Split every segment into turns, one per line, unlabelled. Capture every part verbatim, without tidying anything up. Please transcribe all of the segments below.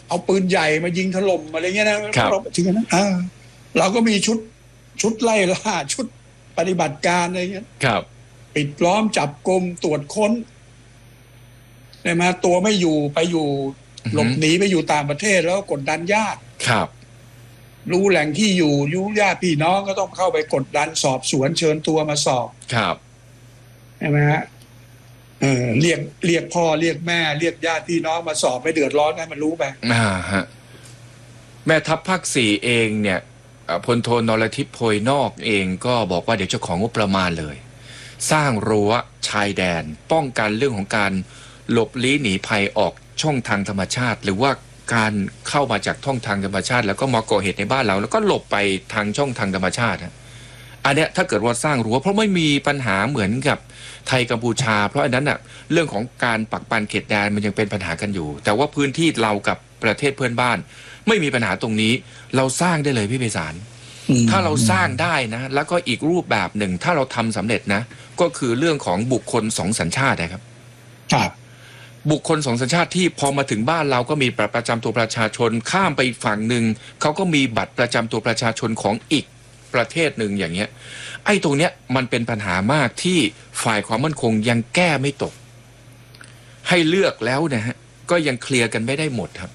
เอาปืนใหญ่มายิงถล่มอะไรเงี้ยนะเราถึงนั้นอ่าเราก็มีชุดชุดไล่ล่าชุดปฏิบัติการอะไรเงี้ย
ครับ
ปิดล้อมจับกุมตรวจค้นได้มาตัวไม่อยู่ไปอยู่หลบหนีไปอยู่ต่างประเทศแล้วกดดันญาติ
ครับ
รู้แหล่งที่อยู่ยุ่ญาติพี่น้องก็ต้องเข้าไปกดดันสอบสวนเชิญตัวมาสอบ
ครับ
ใช่ไหมฮะเออเรียกเรียกพ่อเรียกแม่เรียกญาติพี่น้องมาสอบไม่เดือดร้อนให้มันรู้ไป
อ่าฮะแม่ทัพภาคสี่เองเนี่ยพลโทนรทิพย์โพยนอกเองก็บอกว่าเดี๋ยวจะของงบประมาณเลยสร้างรั้วชายแดนป้องกันเรื่องของการหลบลี้หนีภัยออกช่องทางธรรมชาติหรือว่าการเข้ามาจากช่องทางธรรมชาติแล้วก็มาก่อเหตุในบ้านเราแล้วก็หลบไปทางช่องทางธรรมชาติอันเนี้ยถ้าเกิดว่าสร้างรั้วเพราะไม่มีปัญหาเหมือนกับไทยกัมพูชาเพราะอันนั้นอ่ะเรื่องของการปักปันเขตแดนมันยังเป็นปัญหากันอยู่แต่ว่าพื้นที่เรากับประเทศเพื่อนบ้านไม่มีปัญหาตรงนี้เราสร้างได้เลยพี่ไพศาลถ้าเราสร้างได้นะแล้วก็อีกรูปแบบหนึ่งถ้าเราทำสำเร็จนะก็คือเรื่องของบุคคลสองสัญชาตินะครับ
ครับ
บุคคลสองสัญชาติที่พอมาถึงบ้านเราก็มีบัตรประจำตัวประชาชนข้ามไปอีกฝั่งหนึ่งเขาก็มีบัตรประจำตัวประชาชนของอีกประเทศหนึ่งอย่างเงี้ยไอ้ตรงเนี้ยมันเป็นปัญหามากที่ฝ่ายความมั่นคงยังแก้ไม่ตกให้เลือกแล้วนะฮะก็ยังเคลียร์กันไม่ได้หมดครับ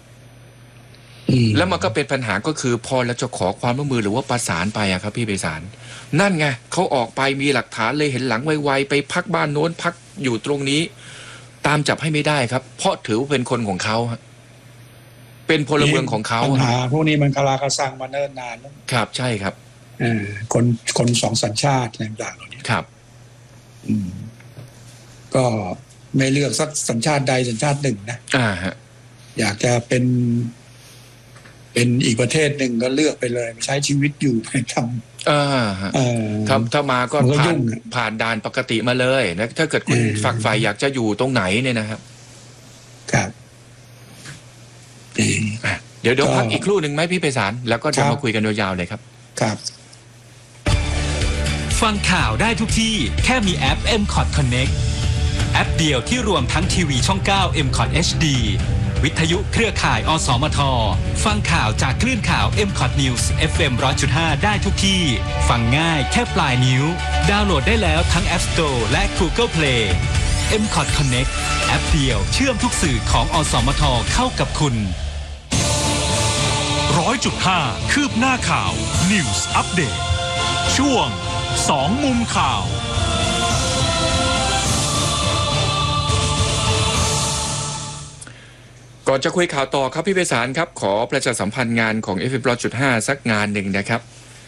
แล้วมันก็เป็นปัญหาก็คือพอเราจะขอความร่วมมือหรือว่าประสานไปอะครับพี่ไพศาลนั่นไงเขาออกไปมีหลักฐานเลยเห็นหลังไวๆไปพักบ้านโน้นพักอยู่ตรงนี้ตามจับให้ไม่ได้ครับเพราะถือว่าเป็นคนของเขาเป็นพลเมืองของเขา
ปัญหาพวกนี้มันคลากระซังมาเนิ่นนานแล้ว
ครับใช่ครับ
คนคนสองสัญชาติต่างๆเหล่านี้
ครับ
ก็ไม่เลือกสักสัญชาติใดสัญชาติหนึ่งนะ
อ่าฮะ
อยากจะเป็นเป็นอีกประเทศหนึ่งก็เลือกไปเลยใช้ชีวิตอยู่ไปทำ
อ่าฮะถ้าถ้ามาก็ผ่านผ่านด่านปกติมาเลยนะถ้าเกิดคุณฝักใฝ่อยากจะอยู่ตรงไหนเนี่ยนะครับ
ครับ
เดี๋ยวเดี๋ยวพักอีกครู่หนึ่งไหมพี่ไพศาลแล้วก็จะมาคุยกันยาวๆเลยครับ
ครับ
ฟังข่าวได้ทุกที่แค่มีแอป เอ็ม คอท Connect แอปเดียวที่รวมทั้งทีวีช่องเก้า เอ็ม คอท เอช ดี วิทยุเครือข่าย อสมท ฟังข่าวจากคลื่นข่าว เอ็ม คอท News เอฟ เอ็ม หนึ่งร้อยจุดห้า ได้ทุกที่ฟังง่ายแค่ปลายนิ้วดาวน์โหลดได้แล้วทั้ง App Store และ Google Play เอ็ม คอท Connect แอปเดียวเชื่อมทุกสื่อของอสมทเข้ากับคุณ
ร้อยจุดห้าคืบหน้าข่าว News Update ช่วงสองมุมข่าว
ก่อนจะคุยข่าวต่อครับพี่ไพศาลครับขอประชาสัมพันธ์งานของ เอฟ เอ็ม หนึ่งร้อยจุดห้า สักงานหนึ่งนะครับ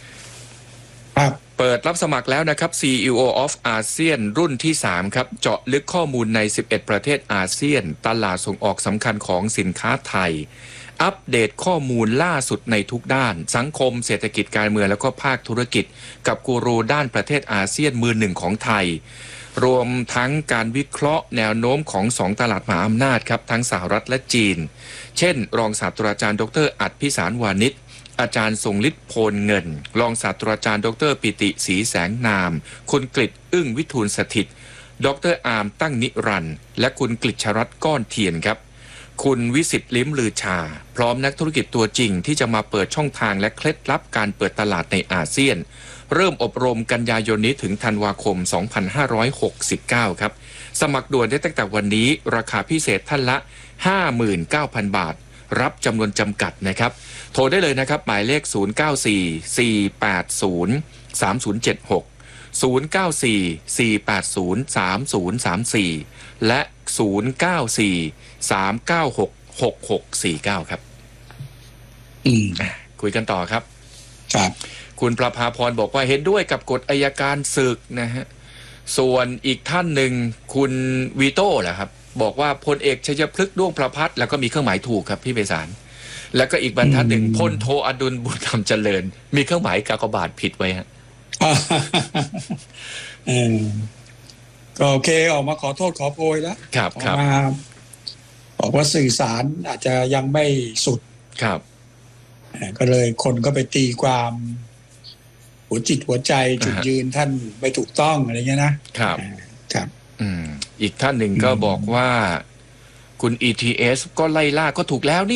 เปิดรับสมัครแล้วนะครับ ซี อี โอ of อาเซียนรุ่นที่สามครับเจาะลึกข้อมูลในสิบเอ็ดประเทศอาเซียนตลาดส่งออกสำคัญของสินค้าไทยอัปเดตข้อมูลล่าสุดในทุกด้านสังคมเศรษฐกิจการเมืองแล้วก็ภาคธุรกิจกับกูรูด้านประเทศอาเซียนมือหนึ่งของไทยรวมทั้งการวิเคราะห์แนวโน้มของสองตลาดมหาอำนาจครับทั้งสหรัฐและจีนเช่นรองศาสตราจารย์ดรอัฏฐพิสารวานิชอาจารย์ทรงฤทธิ์โพลเงินรองศาสตราจารย์ดรปิติศรีแสงนามคุณกฤษอึ้งวิทูลสถิตดรอาร์มตั้งนิรันดร์และคุณกฤษรัตน์ก้อนเทียนครับคุณวิสิทธิ์ลิ้มลือชาพร้อมนักธุรกิจตัวจริงที่จะมาเปิดช่องทางและเคล็ดลับการเปิดตลาดในอาเซียนเริ่มอบรมกันยายนนี้ถึงธันวาคมสองพันห้าร้อยหกสิบเก้าครับสมัครด่วนได้ตั้งแต่วันนี้ราคาพิเศษท่านละ ห้าหมื่นเก้าพัน บาทรับจำนวนจำกัดนะครับโทรได้เลยนะครับหมายเลขศูนย์ เก้า สี่ สี่ แปด ศูนย์ สาม ศูนย์ เจ็ด หก ศูนย์ เก้า สี่ สี่ แปด ศูนย์ สาม ศูนย์ สาม สี่และศูนย์ เก้า สี่ สาม เก้า หก หก หก สี่ เก้าครับ
อืม
คุยกันต่อครับ
ครับ
คุณประภาพรบอกว่าเห็นด้วยกับกฎอัยการศึกนะฮะส่วนอีกท่านหนึ่งคุณวีโต้แหละครับบอกว่าพลเอกชัยพฤกษ์ด้วงประภัสแล้วก็มีเครื่องหมายถูกครับพี่ไพศาลแล้วก็อีกบรรทัดหนึ่งพลโทอดุลบุญธรรมเจริญมีเครื่องหมายกากบาทผิดไว้ฮะ
ก็โอเคออกมาขอโทษขอโพยแล้ว
ครับครับ
มาบอกว่าสื่อสารอาจจะยังไม่สุด
ครับ
ก็เลยคนก็ไปตีความหัวจิตหัวใจจุดยืนท่านไม่ถูกต้องอะไรเงี้ยนะครับครับ
อืมอีกท่านหนึ่งก็บอกว่าคุณ อี ที เอส ก็ไล่ล่าก็ถูกแล้วนี่